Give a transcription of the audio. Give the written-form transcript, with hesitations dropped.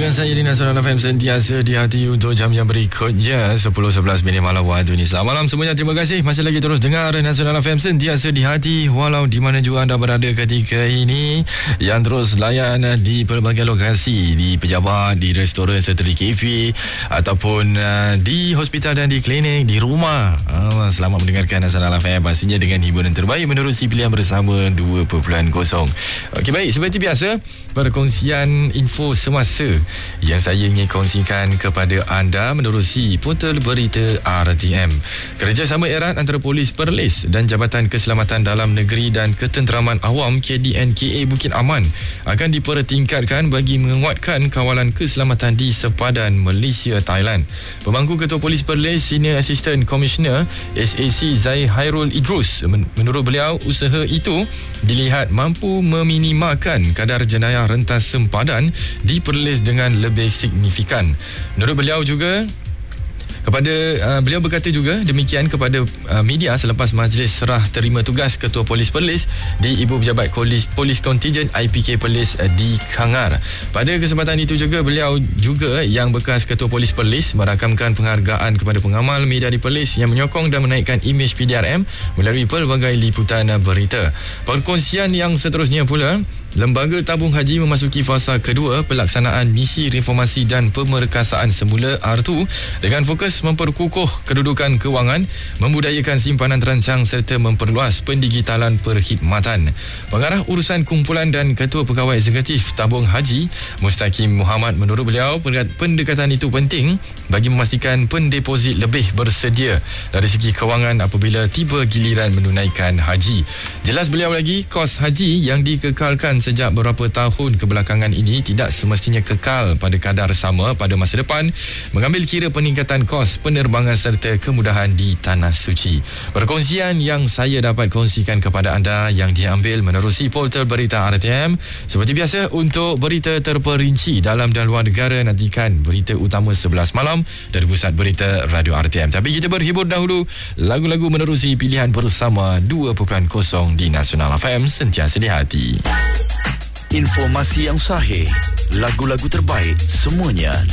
dengan saya di Nasional FM sentiasa di hati untuk jam yang berikutnya 10.11 minit malam waktu ini. Selamat malam semuanya, terima kasih masih lagi terus dengar Nasional FM sentiasa di hati walau di mana juga anda berada ketika ini, yang terus layan di pelbagai lokasi, di pejabat, di restoran serta di kafe ataupun di hospital dan di klinik, di rumah. Selamat mendengarkan Nasional FM pastinya dengan hiburan terbaik menerusi pilihan bersama 2.0. Okey, baik, seperti biasa perkongsian info semasa yang saya ingin kongsikan kepada anda menerusi portal berita RTM. Kerjasama erat antara Polis Perlis dan Jabatan Keselamatan Dalam Negeri dan Ketenteraman Awam KDNKA Bukit Aman akan dipertingkatkan bagi menguatkan kawalan keselamatan di sepadan Malaysia, Thailand. Pemangku Ketua Polis Perlis Senior Assistant Commissioner SAC Zai Hairul Idrus, menurut beliau usaha itu dilihat mampu meminimalkan kadar jenayah rentas sempadan di Perlis dengan lebih signifikan. Menurut beliau juga beliau berkata juga demikian kepada media selepas majlis serah terima tugas Ketua Polis Perlis di Ibu Pejabat Polis Kontijen IPK Perlis di Kangar. Pada kesempatan itu juga beliau juga yang bekas Ketua Polis Perlis merakamkan penghargaan kepada pengamal media di Perlis yang menyokong dan menaikkan imej PDRM melalui pelbagai liputan berita. Perkongsian yang seterusnya pula, Lembaga Tabung Haji memasuki fasa kedua pelaksanaan misi reformasi dan pemerkasaan semula R2 dengan fokus memperkukuh kedudukan kewangan, membudayakan simpanan terancang serta memperluas pendigitalan perkhidmatan. Pengarah urusan kumpulan dan Ketua Pegawai Eksekutif Tabung Haji Mustaqim Muhammad, menurut beliau pendekatan itu penting bagi memastikan pendeposit lebih bersedia dari segi kewangan apabila tiba giliran menunaikan haji. Jelas beliau lagi, kos haji yang dikekalkan sejak beberapa tahun kebelakangan ini tidak semestinya kekal pada kadar sama pada masa depan, mengambil kira peningkatan kos penerbangan serta kemudahan di Tanah Suci. Perkongsian yang saya dapat kongsikan kepada anda yang diambil menerusi portal berita RTM. Seperti biasa, untuk berita terperinci dalam dan luar negara, nantikan berita utama 11 malam dari Pusat Berita Radio RTM. Tapi kita berhibur dahulu lagu-lagu menerusi pilihan bersama 2.0 di Nasional FM sentiasa di hati. Informasi yang sahih, lagu-lagu terbaik, semuanya